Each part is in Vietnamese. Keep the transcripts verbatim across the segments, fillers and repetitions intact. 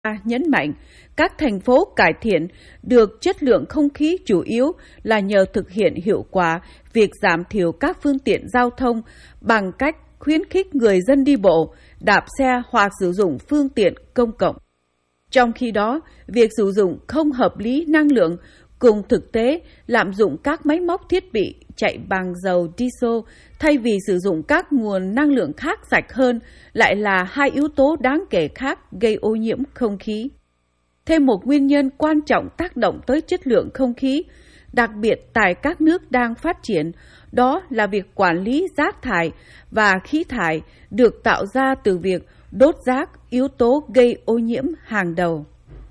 nhấn mạnh các thành phố cải thiện được chất lượng không khí chủ yếu là nhờ thực hiện hiệu quả việc giảm thiểu các phương tiện giao thông bằng cách khuyến khích người dân đi bộ, đạp xe hoặc sử dụng phương tiện công cộng. Trong khi đó, việc sử dụng không hợp lý năng lượng cùng thực tế lạm dụng các máy móc thiết bị chạy bằng dầu diesel thay vì sử dụng các nguồn năng lượng khác sạch hơn lại là hai yếu tố đáng kể khác gây ô nhiễm không khí. Thêm một nguyên nhân quan trọng tác động tới chất lượng không khí, đặc biệt tại các nước đang phát triển, đó là việc quản lý rác thải và khí thải được tạo ra từ việc đốt rác, yếu tố gây ô nhiễm hàng đầu.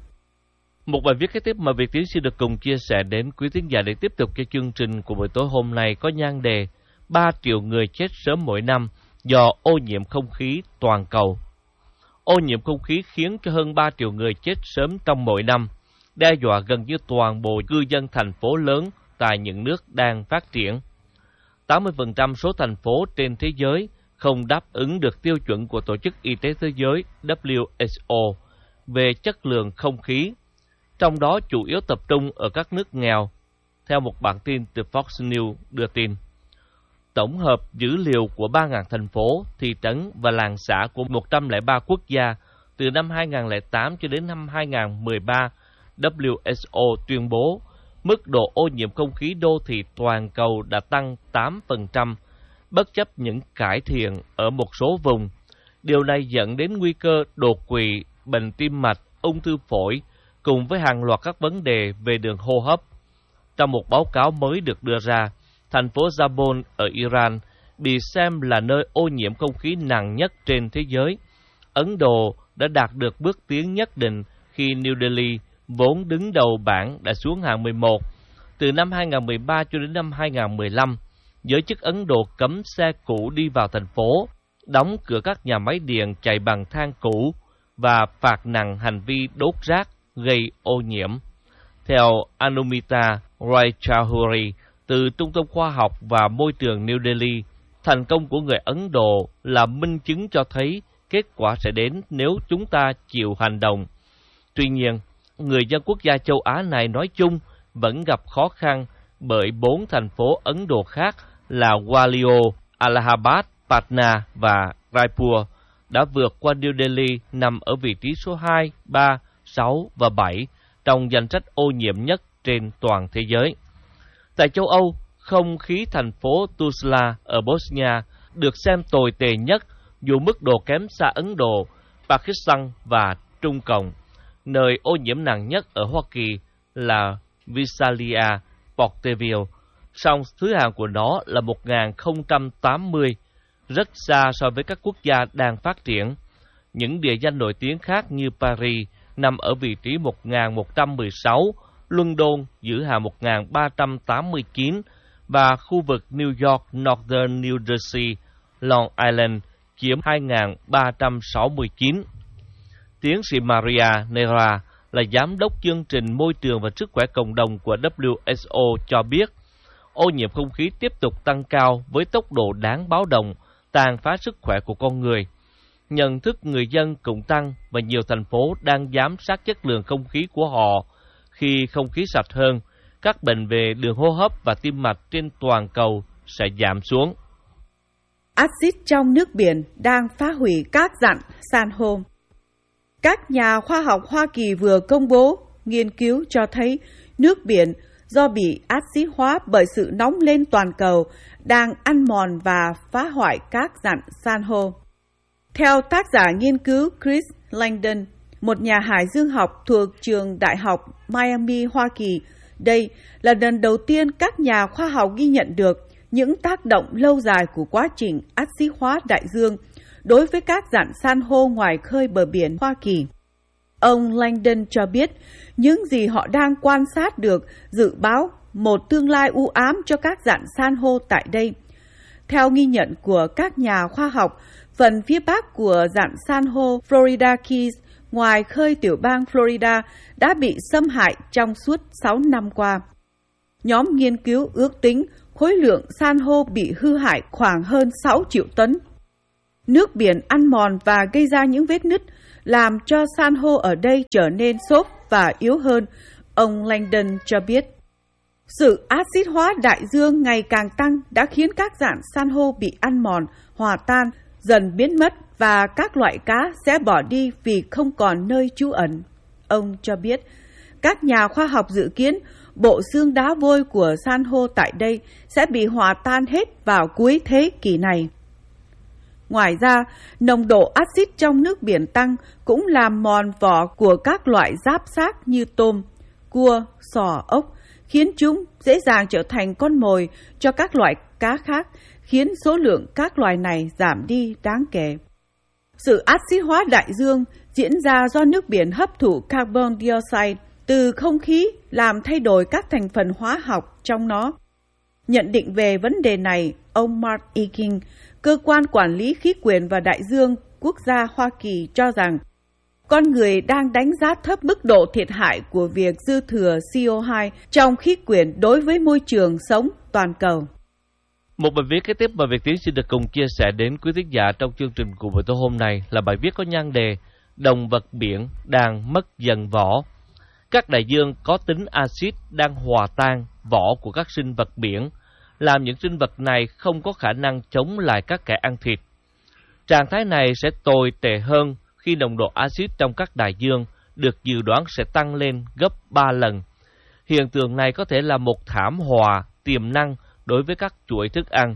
Một bài viết kế tiếp mà Việt Tiến xin được cùng chia sẻ đến quý thính giả để tiếp tục cho chương trình của buổi tối hôm nay có nhan đề ba triệu người chết sớm mỗi năm do ô nhiễm không khí toàn cầu. Ô nhiễm không khí khiến cho hơn ba triệu người chết sớm trong mỗi năm, đe dọa gần như toàn bộ cư dân thành phố lớn tại những nước đang phát triển. tám mươi phần trăm số thành phố trên thế giới không đáp ứng được tiêu chuẩn của Tổ chức Y tế Thế giới W H O về chất lượng không khí, trong đó chủ yếu tập trung ở các nước nghèo, theo một bản tin từ Fox News đưa tin. Tổng hợp dữ liệu của ba nghìn thành phố, thị trấn và làng xã của một trăm lẻ ba quốc gia từ năm hai nghìn không trăm lẻ tám cho đến năm hai nghìn không trăm mười ba, W H O tuyên bố mức độ ô nhiễm không khí đô thị toàn cầu đã tăng tám phần trăm, bất chấp những cải thiện ở một số vùng. Điều này dẫn đến nguy cơ đột quỵ, bệnh tim mạch, ung thư phổi, cùng với hàng loạt các vấn đề về đường hô hấp. Trong một báo cáo mới được đưa ra, thành phố Zabul ở Iran bị xem là nơi ô nhiễm không khí nặng nhất trên thế giới. Ấn Độ đã đạt được bước tiến nhất định khi New Delhi, vốn đứng đầu bảng, đã xuống hạng mười một. Từ năm hai nghìn không trăm mười ba cho đến năm hai nghìn không trăm mười lăm, giới chức Ấn Độ cấm xe cũ đi vào thành phố, đóng cửa các nhà máy điện chạy bằng than cũ và phạt nặng hành vi đốt rác gây ô nhiễm. Theo Anumita Roy-Chaudhury từ Trung tâm Khoa học và Môi trường New Delhi, thành công của người Ấn Độ là minh chứng cho thấy kết quả sẽ đến nếu chúng ta chịu hành động. Tuy nhiên, người dân quốc gia châu Á này nói chung vẫn gặp khó khăn bởi bốn thành phố Ấn Độ khác là Gwalior, Allahabad, Patna và Raipur đã vượt qua New Delhi nằm ở vị trí số hai, ba, sáu và bảy trong danh sách ô nhiễm nhất trên toàn thế giới. Tại châu Âu, không khí thành phố Tuzla ở Bosnia được xem tồi tệ nhất dù mức độ kém xa Ấn Độ, Pakistan và Trung Cộng. Nơi ô nhiễm nặng nhất ở Hoa Kỳ là Visalia, Porterville, song thứ hạng của nó là một nghìn không trăm tám mươi, rất xa so với các quốc gia đang phát triển. Những địa danh nổi tiếng khác như Paris nằm ở vị trí một nghìn một trăm mười sáu, London giữ hạng một nghìn ba trăm tám mươi chín và khu vực New York, Northern New Jersey, Long Island chiếm hai nghìn ba trăm sáu mươi chín. Tiến sĩ Maria Neira là giám đốc chương trình môi trường và sức khỏe cộng đồng của W H O cho biết, ô nhiễm không khí tiếp tục tăng cao với tốc độ đáng báo động, tàn phá sức khỏe của con người. Nhận thức người dân cũng tăng và nhiều thành phố đang giám sát chất lượng không khí của họ. Khi không khí sạch hơn, các bệnh về đường hô hấp và tim mạch trên toàn cầu sẽ giảm xuống. Axit trong nước biển đang phá hủy các rạn san hô. Các nhà khoa học Hoa Kỳ vừa công bố nghiên cứu cho thấy nước biển do bị axit hóa bởi sự nóng lên toàn cầu đang ăn mòn và phá hoại các rạn san hô. Theo tác giả nghiên cứu Chris Langdon, một nhà hải dương học thuộc trường Đại học Miami, Hoa Kỳ, đây là lần đầu tiên các nhà khoa học ghi nhận được những tác động lâu dài của quá trình axit hóa đại dương đối với các rạn san hô ngoài khơi bờ biển Hoa Kỳ. Ông Langdon cho biết những gì họ đang quan sát được dự báo một tương lai u ám cho các rạn san hô tại đây. Theo ghi nhận của các nhà khoa học, phần phía bắc của rạn san hô Florida Keys ngoài khơi tiểu bang Florida đã bị xâm hại trong suốt sáu năm qua. Nhóm nghiên cứu ước tính khối lượng san hô bị hư hại khoảng hơn sáu triệu tấn. Nước biển ăn mòn và gây ra những vết nứt làm cho san hô ở đây trở nên xốp và yếu hơn, ông Langdon cho biết. Sự axit hóa đại dương ngày càng tăng đã khiến các dạng san hô bị ăn mòn, hòa tan, dần biến mất và các loại cá sẽ bỏ đi vì không còn nơi trú ẩn. Ông cho biết, các nhà khoa học dự kiến bộ xương đá vôi của san hô tại đây sẽ bị hòa tan hết vào cuối thế kỷ này. Ngoài ra, nồng độ axit trong nước biển tăng cũng làm mòn vỏ của các loại giáp xác như tôm, cua, sò, ốc, khiến chúng dễ dàng trở thành con mồi cho các loại cá khác, khiến số lượng các loài này giảm đi đáng kể. Sự axit hóa đại dương diễn ra do nước biển hấp thụ carbon dioxide từ không khí làm thay đổi các thành phần hóa học trong nó. Nhận định về vấn đề này, ông Mark Eking, cơ quan quản lý khí quyển và đại dương quốc gia Hoa Kỳ cho rằng con người đang đánh giá thấp mức độ thiệt hại của việc dư thừa xê o hai trong khí quyển đối với môi trường sống toàn cầu. Một bài viết kế tiếp mà Việt Tiến xin được cùng chia sẻ đến quý thính giả trong chương trình của buổi tối hôm nay là bài viết có nhan đề Động vật biển đang mất dần vỏ. Các đại dương có tính axit đang hòa tan vỏ của các sinh vật biển, làm những sinh vật này không có khả năng chống lại các kẻ ăn thịt. Trạng thái này sẽ tồi tệ hơn khi nồng độ axit trong các đại dương được dự đoán sẽ tăng lên gấp ba lần. Hiện tượng này có thể là một thảm họa tiềm năng đối với các chuỗi thức ăn.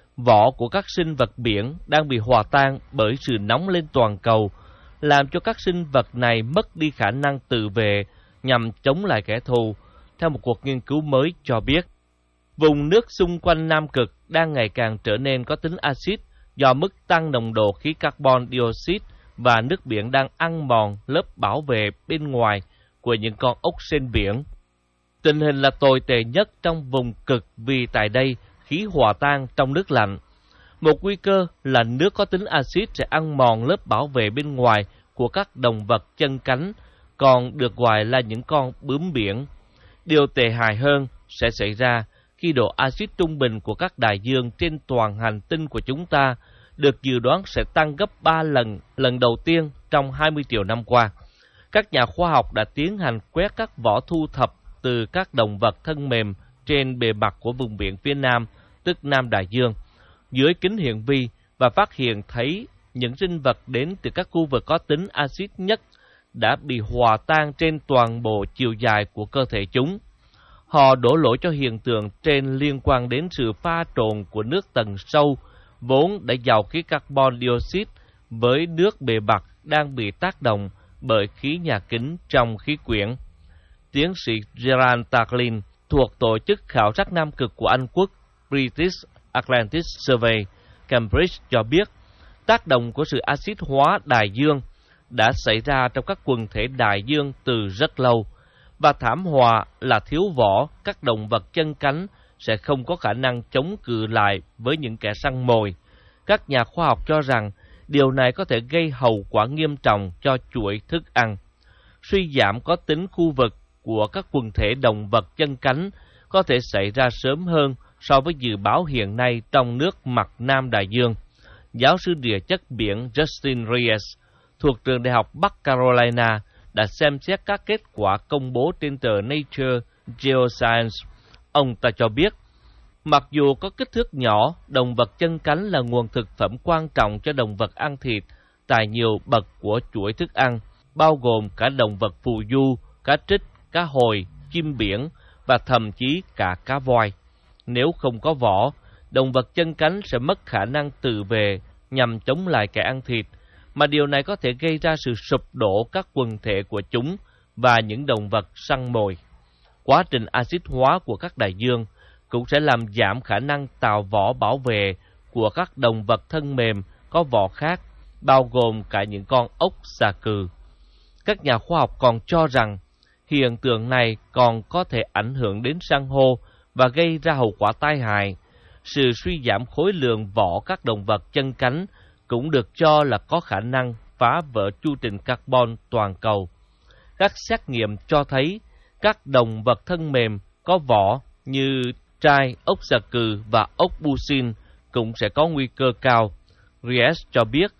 Vỏ của các sinh vật biển đang bị hòa tan bởi sự nóng lên toàn cầu, làm cho các sinh vật này mất đi khả năng tự vệ nhằm chống lại kẻ thù, theo một cuộc nghiên cứu mới cho biết. Vùng nước xung quanh Nam Cực đang ngày càng trở nên có tính axit do mức tăng nồng độ khí carbon dioxide và nước biển đang ăn mòn lớp bảo vệ bên ngoài của những con ốc sên biển. Tình hình là tồi tệ nhất trong vùng cực vì tại đây khí hòa tan trong nước lạnh. Một nguy cơ là nước có tính axit sẽ ăn mòn lớp bảo vệ bên ngoài của các động vật chân cánh, còn được gọi là những con bướm biển. Điều tệ hại hơn sẽ xảy ra khi độ axit trung bình của các đại dương trên toàn hành tinh của chúng ta được dự đoán sẽ tăng gấp ba lần lần đầu tiên trong hai mươi triệu năm qua. Các nhà khoa học đã tiến hành quét các vỏ thu thập từ các động vật thân mềm trên bề mặt của vùng biển phía Nam, tức Nam Đại Dương, dưới kính hiển vi và phát hiện thấy những sinh vật đến từ các khu vực có tính axit nhất đã bị hòa tan trên toàn bộ chiều dài của cơ thể chúng. Họ đổ lỗi cho hiện tượng trên liên quan đến sự pha trộn của nước tầng sâu, vốn đã giàu khí carbon dioxide với nước bề mặt đang bị tác động bởi khí nhà kính trong khí quyển. Tiến sĩ Gerald Tarlin thuộc Tổ chức Khảo sát Nam Cực của Anh Quốc British Atlantic Survey, Cambridge cho biết, tác động của sự axit hóa đại dương đã xảy ra trong các quần thể đại dương từ rất lâu, và thảm họa là thiếu vỏ, các động vật chân cánh sẽ không có khả năng chống cự lại với những kẻ săn mồi. Các nhà khoa học cho rằng điều này có thể gây hậu quả nghiêm trọng cho chuỗi thức ăn. Suy giảm có tính khu vực của các quần thể động vật chân cánh có thể xảy ra sớm hơn so với dự báo hiện nay trong nước mặt Nam Đại Dương. Giáo sư địa chất biển Justin Reyes thuộc trường đại học Bắc Carolina đã xem xét các kết quả công bố trên tờ Nature Geoscience. Ông ta cho biết, mặc dù có kích thước nhỏ, động vật chân cánh là nguồn thực phẩm quan trọng cho động vật ăn thịt tại nhiều bậc của chuỗi thức ăn, bao gồm cả động vật phù du, cá trích, cá hồi, chim biển và thậm chí cả cá voi. Nếu không có vỏ, động vật chân cánh sẽ mất khả năng tự vệ nhằm chống lại kẻ ăn thịt, mà điều này có thể gây ra sự sụp đổ các quần thể của chúng và những động vật săn mồi. Quá trình axit hóa của các đại dương cũng sẽ làm giảm khả năng tạo vỏ bảo vệ của các động vật thân mềm có vỏ khác, bao gồm cả những con ốc xà cừ. Các nhà khoa học còn cho rằng hiện tượng này còn có thể ảnh hưởng đến san hô và gây ra hậu quả tai hại. Sự suy giảm khối lượng vỏ các động vật chân cánh cũng được cho là có khả năng phá vỡ chu trình carbon toàn cầu. Các xét nghiệm cho thấy các động vật thân mềm có vỏ như trai, ốc xà cừ và ốc busin cũng sẽ có nguy cơ cao. Reyes cho biết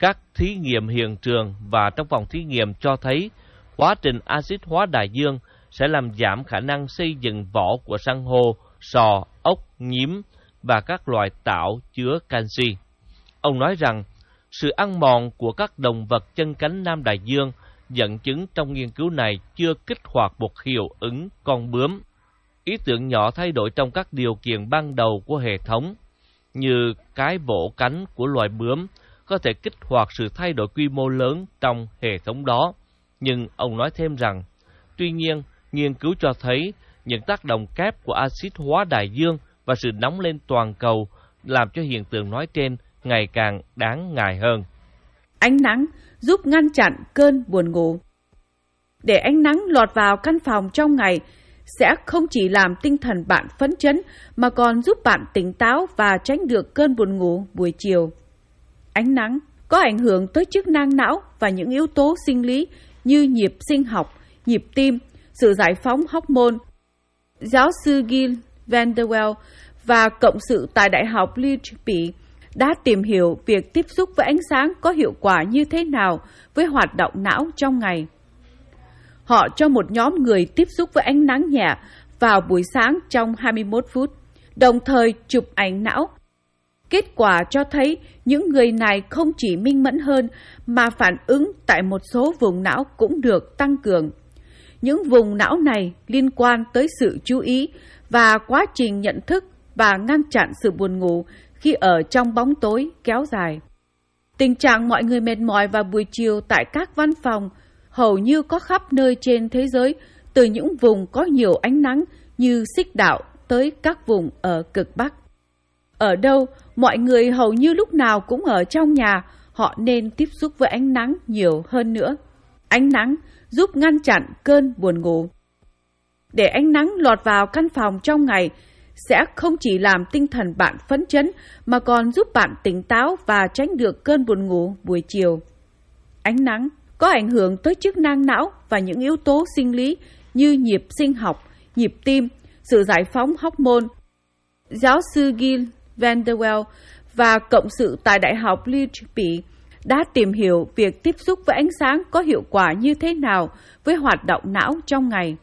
Các thí nghiệm hiện trường và trong phòng thí nghiệm cho thấy quá trình axit hóa đại dương sẽ làm giảm khả năng xây dựng vỏ của san hô, sò, ốc, nhím và các loài tảo chứa canxi. Ông nói rằng sự ăn mòn của các động vật chân cánh Nam Đại Dương dẫn chứng trong nghiên cứu này chưa kích hoạt một hiệu ứng con bướm. Ý tưởng nhỏ thay đổi trong các điều kiện ban đầu của hệ thống, như cái vỗ cánh của loài bướm, có thể kích hoạt sự thay đổi quy mô lớn trong hệ thống đó. Nhưng ông nói thêm rằng, tuy nhiên, nghiên cứu cho thấy những tác động kép của axit hóa đại dương và sự nóng lên toàn cầu làm cho hiện tượng nói trên ngày càng đáng ngại hơn. Ánh nắng giúp ngăn chặn cơn buồn ngủ. Để ánh nắng lọt vào căn phòng trong ngày sẽ không chỉ làm tinh thần bạn phấn chấn mà còn giúp bạn tỉnh táo và tránh được cơn buồn ngủ buổi chiều. Ánh nắng có ảnh hưởng tới chức năng não và những yếu tố sinh lý như nhịp sinh học, nhịp tim, sự giải phóng hormone. Giáo sư Gil van der Wel và cộng sự tại Đại học Leeds đã tìm hiểu việc tiếp xúc với ánh sáng có hiệu quả như thế nào với hoạt động não trong ngày. Họ cho một nhóm người tiếp xúc với ánh nắng nhẹ vào buổi sáng trong hai mươi mốt phút, đồng thời chụp ảnh não. Kết quả cho thấy những người này không chỉ minh mẫn hơn mà phản ứng tại một số vùng não cũng được tăng cường. Những vùng não này liên quan tới sự chú ý và quá trình nhận thức và ngăn chặn sự buồn ngủ khi ở trong bóng tối kéo dài. Tình trạng mọi người mệt mỏi vào buổi chiều tại các văn phòng hầu như có khắp nơi trên thế giới, từ những vùng có nhiều ánh nắng như Xích Đạo tới các vùng ở cực Bắc. Ở đâu, mọi người hầu như lúc nào cũng ở trong nhà, họ nên tiếp xúc với ánh nắng nhiều hơn nữa. Ánh nắng giúp ngăn chặn cơn buồn ngủ. Để ánh nắng lọt vào căn phòng trong ngày sẽ không chỉ làm tinh thần bạn phấn chấn mà còn giúp bạn tỉnh táo và tránh được cơn buồn ngủ buổi chiều. Ánh nắng có ảnh hưởng tới chức năng não và những yếu tố sinh lý như nhịp sinh học, nhịp tim, sự giải phóng hormone. Giáo sư Gil van der Wel và cộng sự tại Đại học Leeds đã tìm hiểu việc tiếp xúc với ánh sáng có hiệu quả như thế nào với hoạt động não trong ngày.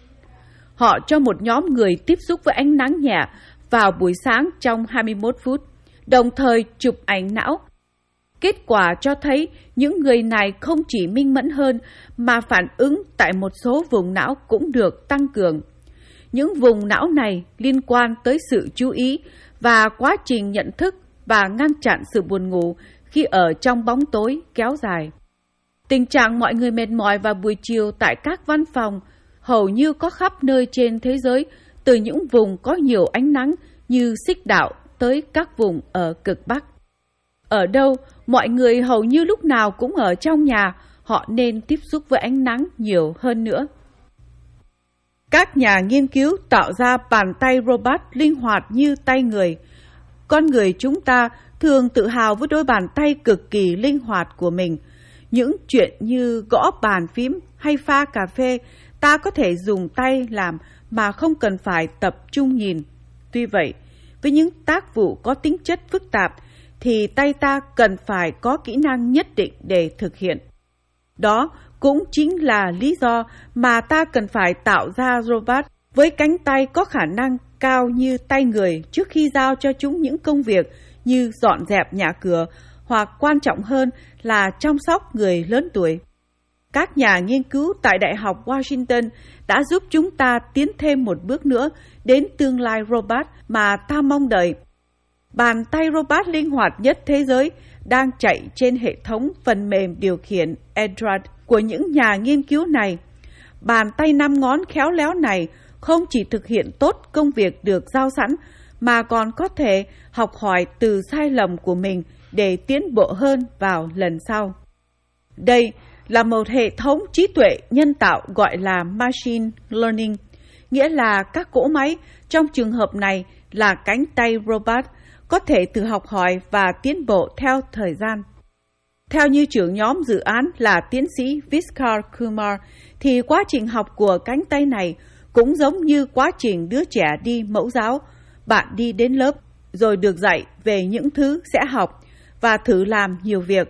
Họ cho một nhóm người tiếp xúc với ánh nắng nhẹ vào buổi sáng trong hai mươi mốt phút, đồng thời chụp ảnh não. Kết quả cho thấy những người này không chỉ minh mẫn hơn mà phản ứng tại một số vùng não cũng được tăng cường. Những vùng não này liên quan tới sự chú ý và quá trình nhận thức và ngăn chặn sự buồn ngủ khi ở trong bóng tối kéo dài. Tình trạng mọi người mệt mỏi vào buổi chiều tại các văn phòng hầu như có khắp nơi trên thế giới, từ những vùng có nhiều ánh nắng như Xích Đạo tới các vùng ở cực Bắc. Ở đâu, mọi người hầu như lúc nào cũng ở trong nhà, họ nên tiếp xúc với ánh nắng nhiều hơn nữa. Các nhà nghiên cứu tạo ra bàn tay robot linh hoạt như tay người. Con người chúng ta thường tự hào với đôi bàn tay cực kỳ linh hoạt của mình. Những chuyện như gõ bàn phím hay pha cà phê, ta có thể dùng tay làm mà không cần phải tập trung nhìn. Tuy vậy, với những tác vụ có tính chất phức tạp, thì tay ta cần phải có kỹ năng nhất định để thực hiện. Đó cũng chính là lý do mà ta cần phải tạo ra robot với cánh tay có khả năng cao như tay người trước khi giao cho chúng những công việc như dọn dẹp nhà cửa hoặc quan trọng hơn là chăm sóc người lớn tuổi. Các nhà nghiên cứu tại Đại học Washington đã giúp chúng ta tiến thêm một bước nữa đến tương lai robot mà ta mong đợi. Bàn tay robot linh hoạt nhất thế giới đang chạy trên hệ thống phần mềm điều khiển Android của những nhà nghiên cứu này. Bàn tay năm ngón khéo léo này không chỉ thực hiện tốt công việc được giao sẵn, mà còn có thể học hỏi từ sai lầm của mình để tiến bộ hơn vào lần sau. Đây là một hệ thống trí tuệ nhân tạo gọi là Machine Learning, nghĩa là các cỗ máy, trong trường hợp này là cánh tay robot, có thể tự học hỏi và tiến bộ theo thời gian. Theo như trưởng nhóm dự án là tiến sĩ Vishkar Kumar, thì quá trình học của cánh tay này cũng giống như quá trình đứa trẻ đi mẫu giáo. Bạn đi đến lớp rồi được dạy về những thứ sẽ học và thử làm nhiều việc.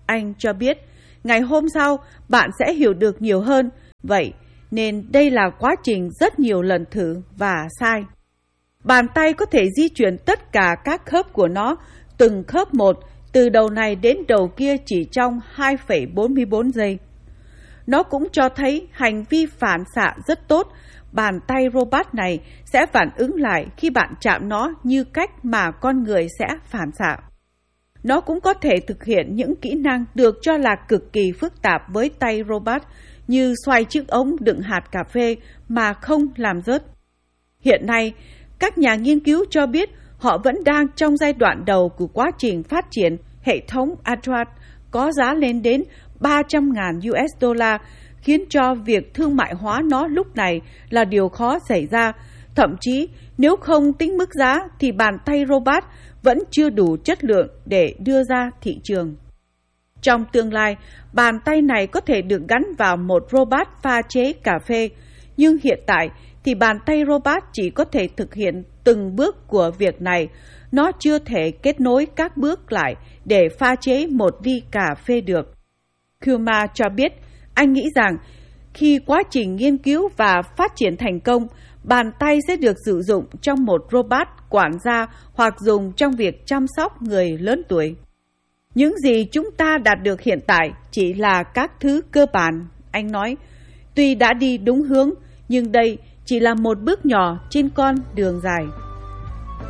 Anh cho biết, ngày hôm sau bạn sẽ hiểu được nhiều hơn, vậy nên đây là quá trình rất nhiều lần thử và sai. Bàn tay có thể di chuyển tất cả các khớp của nó, từng khớp một, từ đầu này đến đầu kia chỉ trong hai phẩy bốn mươi bốn giây. Nó cũng cho thấy hành vi phản xạ rất tốt. Bàn tay robot này sẽ phản ứng lại khi bạn chạm nó như cách mà con người sẽ phản xạ. Nó cũng có thể thực hiện những kỹ năng được cho là cực kỳ phức tạp với tay robot, như xoay chiếc ống đựng hạt cà phê mà không làm rớt. Hiện nay, các nhà nghiên cứu cho biết họ vẫn đang trong giai đoạn đầu của quá trình phát triển hệ thống Atlas có giá lên đến ba trăm nghìn đô la dollar, khiến cho việc thương mại hóa nó lúc này là điều khó xảy ra. Thậm chí, nếu không tính mức giá thì bàn tay robot vẫn chưa đủ chất lượng để đưa ra thị trường. Trong tương lai, bàn tay này có thể được gắn vào một robot pha chế cà phê, nhưng hiện tại thì bàn tay robot chỉ có thể thực hiện từng bước của việc này. Nó chưa thể kết nối các bước lại để pha chế một ly cà phê được. Kumar cho biết, anh nghĩ rằng khi quá trình nghiên cứu và phát triển thành công, bàn tay sẽ được sử dụng trong một robot quản gia hoặc dùng trong việc chăm sóc người lớn tuổi. Những gì chúng ta đạt được hiện tại chỉ là các thứ cơ bản, anh nói. Tuy đã đi đúng hướng, nhưng đây chỉ là một bước nhỏ trên con đường dài.